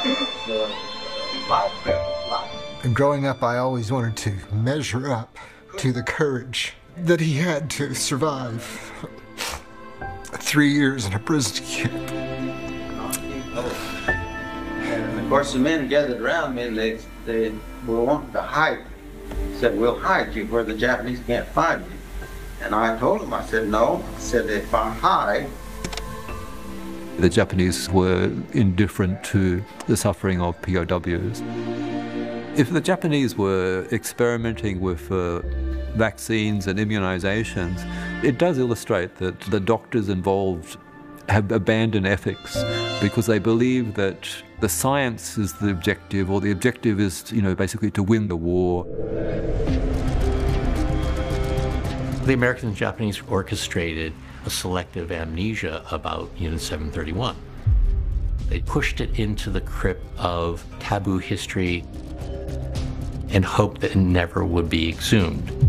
And growing up, I always wanted to measure up to the courage that he had to survive 3 years in a prison camp. And of course, the men gathered around me, and they were wanting to hide. Said, "We'll hide you where the Japanese can't find you." And I told them, I said, "No." I said, "If I hide..." The Japanese were indifferent to the suffering of POWs. If the Japanese were experimenting with vaccines and immunizations, it does illustrate that the doctors involved have abandoned ethics because they believe that the science is the objective, or the objective is, basically to win the war. The Americans and Japanese orchestrated a selective amnesia about Unit 731. They pushed it into the crypt of taboo history and hoped that it never would be exhumed.